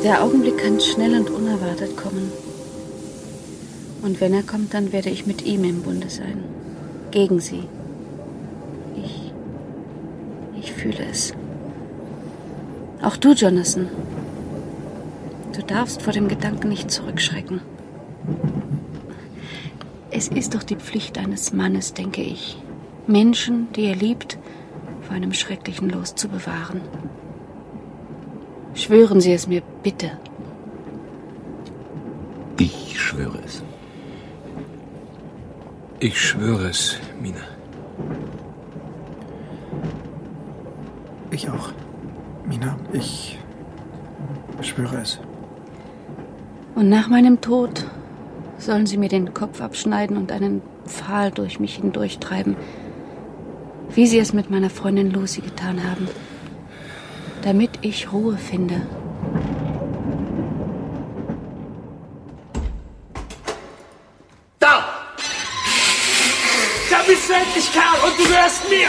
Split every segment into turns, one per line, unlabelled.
Der Augenblick kann schnell und unerwartet kommen. Und wenn er kommt, dann werde ich mit ihm im Bunde sein. Gegen sie. Ich fühle es. Auch du, Jonathan. Du darfst vor dem Gedanken nicht zurückschrecken. Es ist doch die Pflicht eines Mannes, denke ich, Menschen, die er liebt, vor einem schrecklichen Los zu bewahren. Schwören Sie es mir, bitte.
Ich schwöre es.
Ich schwöre es, Mina.
Ich auch. Mina, ich schwöre es.
Und nach meinem Tod sollen Sie mir den Kopf abschneiden und einen Pfahl durch mich hindurchtreiben, wie Sie es mit meiner Freundin Lucy getan haben, damit ich Ruhe finde.
Da! Da bist du endlich, Kerl, und du gehörst mir!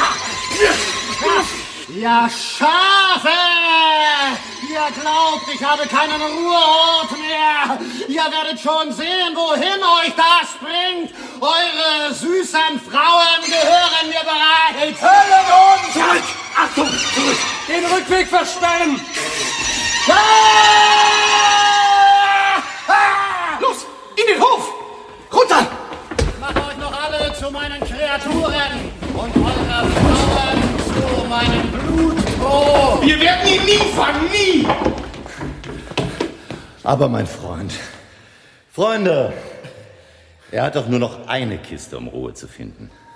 Ja, Schafe! Ihr glaubt, ich habe keinen Ruheort mehr. Ihr werdet schon sehen, wohin euch das bringt. Eure süßen Frauen gehören mir bereit.
Höllenhund! Zurück! Achtung, zurück! Den Rückweg versperren!
Los, in den Hof! Runter! Macht euch noch alle zu meinen Kreaturen und eure Frauen zu meinem Blutdroh.
Wir werden ihn nie fangen, nie!
Aber mein Freunde, er hat doch nur noch eine Kiste, um Ruhe zu finden.